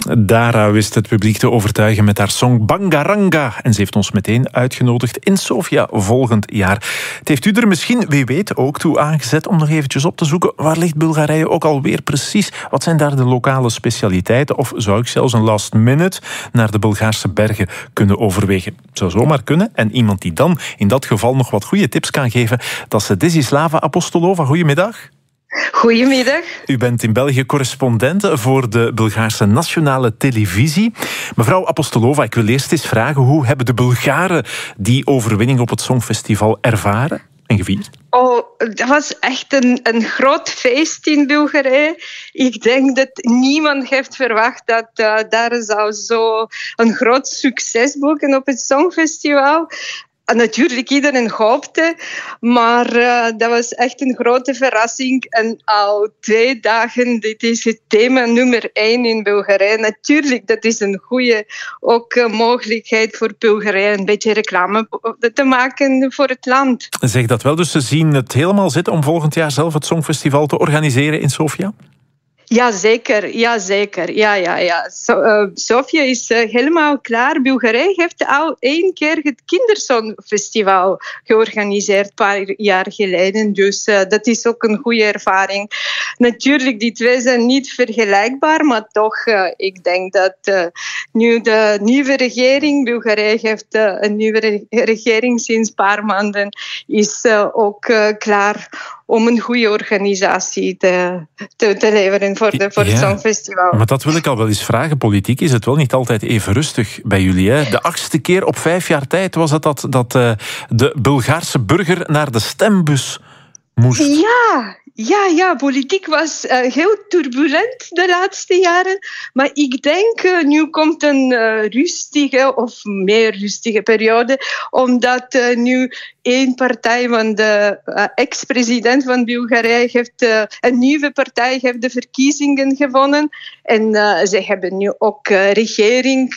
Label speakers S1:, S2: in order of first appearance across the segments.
S1: Dara wist het publiek te overtuigen met haar song Bangaranga. En ze heeft ons meteen uitgenodigd in Sofia volgend jaar. Het heeft u er misschien, wie weet, ook toe aangezet om nog eventjes op te zoeken. Waar ligt Bulgarije ook alweer precies? Wat zijn daar de lokale specialiteiten? Of zou ik zelfs een last minute naar de Bulgaarse bergen kunnen overwegen? Zou zomaar kunnen. En iemand die dan in dat geval nog wat goede tips kan geven, dat is Desislava Apostolova. Goedemiddag.
S2: Goedemiddag.
S1: U bent in België correspondent voor de Bulgaarse nationale televisie. Mevrouw Apostolova, ik wil eerst eens vragen, hoe hebben de Bulgaren die overwinning op het Songfestival ervaren en gevierd?
S2: Oh, dat was echt een groot feest in Bulgarije. Ik denk dat niemand heeft verwacht dat daar zou zo een groot succes boeken op het Songfestival. Natuurlijk, iedereen hoopte, maar dat was echt een grote verrassing. En al 2 dagen, dit is het thema nummer 1 in Bulgarije. Natuurlijk, dat is een goede ook mogelijkheid voor Bulgarije een beetje reclame te maken voor het land.
S1: Zeg dat wel, dus ze zien het helemaal zitten om volgend jaar zelf het Songfestival te organiseren in Sofia?
S2: Jazeker. Ja. Sofia is helemaal klaar. Bulgarije heeft al 1 keer het Kindersongfestival georganiseerd, een paar jaar geleden. Dus dat is ook een goede ervaring. Natuurlijk, die twee zijn niet vergelijkbaar, maar toch, ik denk dat nu de nieuwe regering, Bulgarije heeft een nieuwe regering sinds een paar maanden, is ook klaar om een goede organisatie te leveren voor het Songfestival.
S1: Maar dat wil ik al wel eens vragen. Politiek is het wel niet altijd even rustig bij jullie. Hè? De 8e keer op 5 jaar tijd was het dat de Bulgaarse burger naar de stembus moest.
S2: Ja, politiek was heel turbulent de laatste jaren. Maar ik denk, nu komt een rustige of meer rustige periode. Omdat nu 1 partij van de ex-president van Bulgarije heeft een nieuwe partij heeft de verkiezingen gewonnen. En ze hebben nu ook regering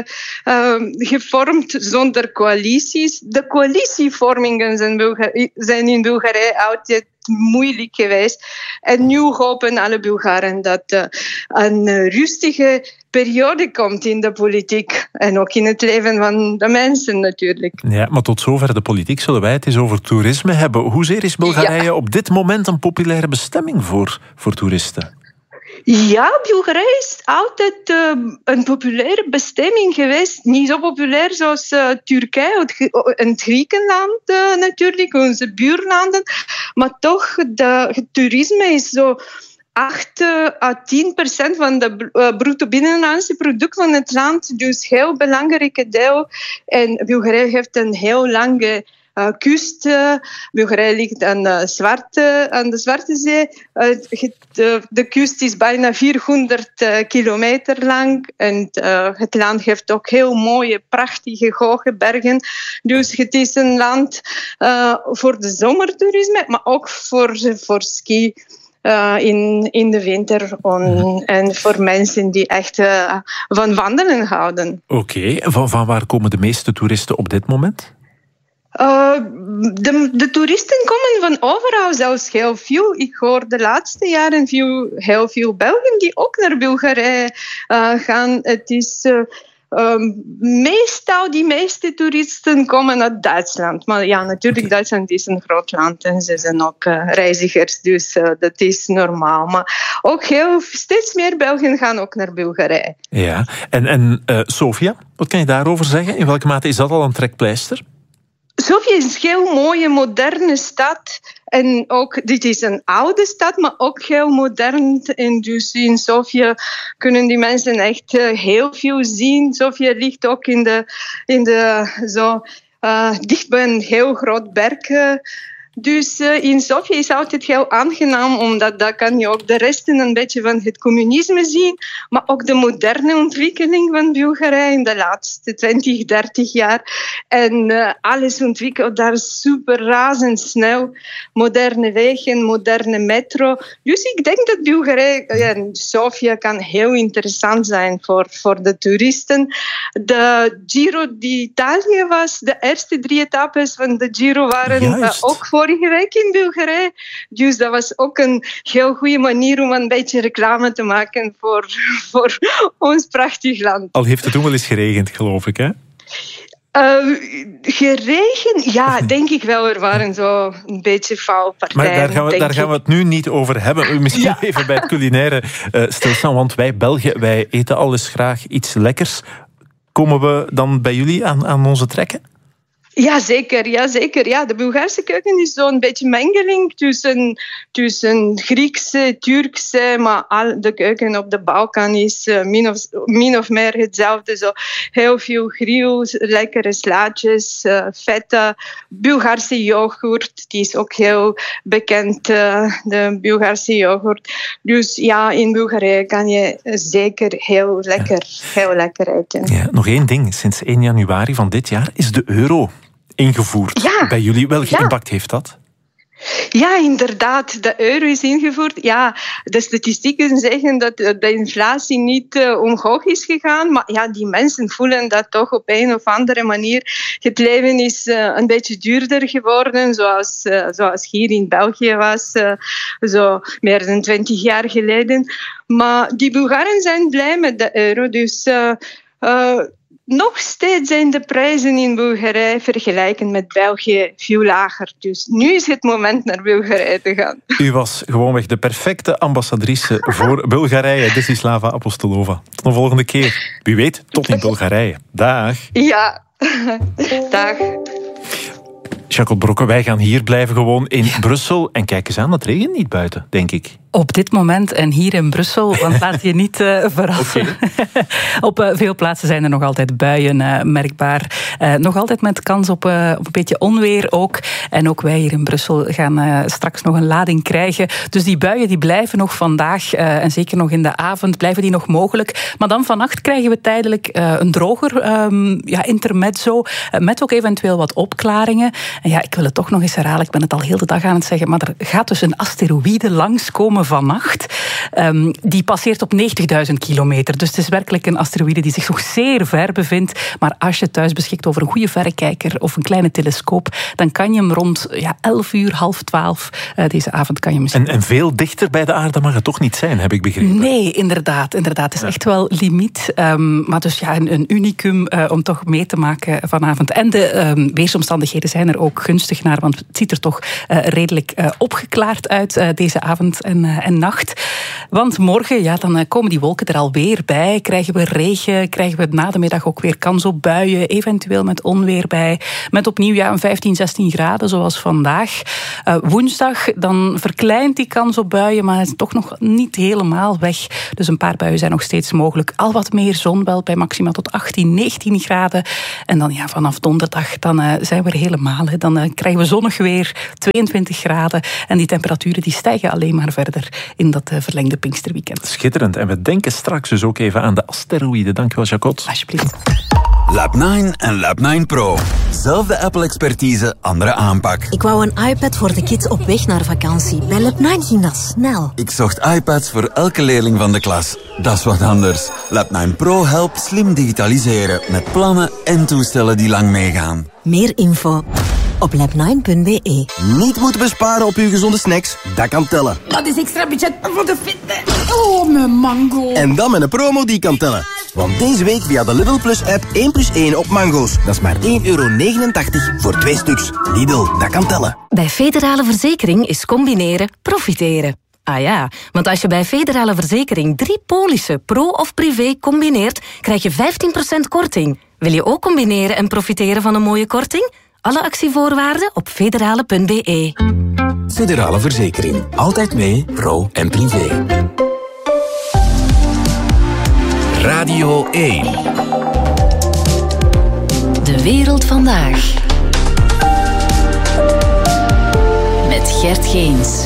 S2: gevormd zonder coalities. De coalitievormingen zijn in Bulgarije altijd moeilijk geweest. En nu hopen alle Bulgaren dat een rustige periode komt in de politiek. En ook in het leven van de mensen natuurlijk.
S1: Ja, maar tot zover de politiek zullen wij het eens over toerisme hebben. Hoezeer is Bulgarije op dit moment een populaire bestemming voor toeristen?
S2: Ja, Bulgarije is altijd een populaire bestemming geweest. Niet zo populair zoals Turkije en Griekenland natuurlijk, onze buurlanden. Maar toch, het toerisme is zo 8 à 10% van de bruto binnenlandse product van het land. Dus heel belangrijke deel. En Bulgarije heeft een heel lange kust. Bulgarije ligt aan de Zwarte Zee. De kust is bijna 400 kilometer lang. En het land heeft ook heel mooie, prachtige, hoge bergen. Dus het is een land voor de zomertoerisme, maar ook voor ski. In de winter en voor mensen die echt van wandelen houden.
S1: Oké, van waar komen de meeste toeristen op dit moment?
S2: De toeristen komen van overal, zelfs heel veel. Ik hoor de laatste jaren heel veel Belgen die ook naar Bulgarije gaan. Het is meestal, die meeste toeristen komen uit Duitsland. Maar ja, natuurlijk, Duitsland is een groot land en ze zijn ook reizigers, dus dat is normaal. Maar ook steeds meer Belgen gaan ook naar Bulgarije.
S1: Ja, en Sofia, wat kan je daarover zeggen? In welke mate is dat al een trekpleister?
S2: Sofia is een heel mooie, moderne stad. En ook, dit is een oude stad, maar ook heel modern. En dus in Sofia kunnen die mensen echt heel veel zien. Sofia ligt ook dicht bij een heel groot berg. Dus in Sofia is altijd heel aangenaam, omdat daar kan je ook de resten een beetje van het communisme zien, maar ook de moderne ontwikkeling van Bulgarije in de laatste 20, 30 jaar. En alles ontwikkelt daar super razendsnel. Moderne wegen, moderne metro. Dus ik denk dat Bulgarije, Sofia kan heel interessant zijn voor de toeristen. De Giro d'Italia was, de eerste 3 etappes van de Giro waren ook vorig vorige week in Bulgarije. Dus dat was ook een heel goede manier om een beetje reclame te maken voor ons prachtig land.
S1: Al heeft het toen wel eens geregend, geloof ik, hè?
S2: Geregen? Ja, denk ik wel. Er waren zo een beetje valpartijen.
S1: Maar daar gaan we het nu niet over hebben. Misschien even bij het culinaire stilstaan, want wij Belgen, wij eten alles graag iets lekkers. Komen we dan bij jullie aan onze trekken?
S2: Ja, zeker. Ja, de Bulgaarse keuken is zo'n beetje mengeling tussen Griekse, Turkse, maar de keuken op de Balkan is min of meer hetzelfde. Zo heel veel grills, lekkere slaatjes, feta, Bulgaarse yoghurt, die is ook heel bekend, de Bulgaarse yoghurt. Dus ja, in Bulgarije kan je zeker heel lekker eten.
S1: Ja, nog één ding. Sinds 1 januari van dit jaar is de euro ingevoerd.
S2: Ja.
S1: Bij jullie, welke impact heeft dat?
S2: Ja, inderdaad. De euro is ingevoerd. Ja, de statistieken zeggen dat de inflatie niet omhoog is gegaan. Maar ja, die mensen voelen dat toch op een of andere manier. Het leven is een beetje duurder geworden, zoals hier in België was, zo meer dan 20 jaar geleden. Maar die Bulgaren zijn blij met de euro. Dus nog steeds zijn de prijzen in Bulgarije vergelijkend met België veel lager. Dus nu is het moment naar Bulgarije te gaan.
S1: U was gewoonweg de perfecte ambassadrice voor Bulgarije, Desislava Apostolova. Tot de volgende keer. Wie weet, tot in Bulgarije. Dag.
S2: Ja, dag.
S1: Jacqueline Brokke, wij gaan hier blijven gewoon in Brussel. En kijk eens aan, het regent niet buiten, denk ik.
S3: Op dit moment en hier in Brussel, want laat je niet verrassen. Okay. Op veel plaatsen zijn er nog altijd buien merkbaar. Nog altijd met kans op een beetje onweer ook. En ook wij hier in Brussel gaan straks nog een lading krijgen. Dus die buien die blijven nog vandaag en zeker nog in de avond blijven die nog mogelijk. Maar dan vannacht krijgen we tijdelijk een droger intermezzo. Met ook eventueel wat opklaringen. En ja, ik wil het toch nog eens herhalen. Ik ben het al heel de dag aan het zeggen. Maar er gaat dus een asteroïde langskomen vannacht. Die passeert op 90.000 kilometer. Dus het is werkelijk een asteroïde die zich nog zeer ver bevindt. Maar als je thuis beschikt over een goede verrekijker of een kleine telescoop, dan kan je hem rond 11 uur, 11:30 deze avond kan je hem zien.
S1: En veel dichter bij de aarde mag het toch niet zijn, heb ik begrepen?
S3: Nee, inderdaad. Het is echt wel limiet. Maar dus ja, een unicum om toch mee te maken vanavond. En de weersomstandigheden zijn er ook gunstig naar, want het ziet er toch redelijk opgeklaard uit deze avond en nacht. Want morgen, dan komen die wolken er alweer bij. Krijgen we regen, krijgen we na de middag ook weer kans op buien, eventueel met onweer bij. Met opnieuw een 15, 16 graden, zoals vandaag. Woensdag, dan verkleint die kans op buien, maar het is toch nog niet helemaal weg. Dus een paar buien zijn nog steeds mogelijk. Al wat meer zon wel, bij maxima tot 18, 19 graden. En dan vanaf donderdag, dan zijn we er helemaal. Dan krijgen we zonnig weer, 22 graden. En die temperaturen die stijgen alleen maar verder in dat verlengde Pinksterweekend.
S1: Schitterend. En we denken straks dus ook even aan de asteroïden. Dankjewel, Jacqueline.
S3: Alsjeblieft.
S4: Lab 9 en Lab 9 Pro. Zelfde Apple-expertise, andere aanpak.
S5: Ik wou een iPad voor de kids op weg naar vakantie. Bij Lab 9 ging dat snel.
S4: Ik zocht iPads voor elke leerling van de klas. Dat is wat anders. Lab 9 Pro helpt slim digitaliseren. Met plannen en toestellen die lang meegaan.
S5: Meer info op lab9.be.
S6: Niet moeten besparen op uw gezonde snacks? Dat kan tellen.
S7: Dat is extra budget voor de fitness. Oh, mijn mango.
S6: En dan met een promo die kan tellen. Want deze week via de Lidl Plus app 1+1 op mango's. Dat is maar €1,89 voor 2 stuks. Lidl, dat kan tellen.
S5: Bij Federale Verzekering is combineren profiteren. Ah ja, want als je bij Federale Verzekering 3 polissen, pro of privé, combineert, krijg je 15% korting. Wil je ook combineren en profiteren van een mooie korting? Alle actievoorwaarden op federale.be.
S6: Federale Verzekering. Altijd mee, pro en privé.
S8: Radio 1.
S5: De wereld vandaag. Met Gert Geens.